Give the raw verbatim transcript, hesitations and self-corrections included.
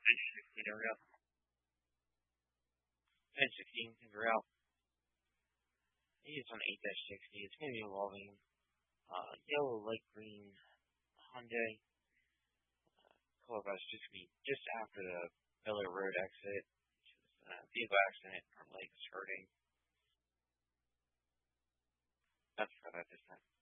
sixteen, there we go. ten sixteen, we're out. It's on eight sixty. It's going to be involving uh, yellow, light green, Hyundai. Uh, color bus just be just after the Miller Road exit. Uh, vehicle accident, her legs hurting. That's for that this time.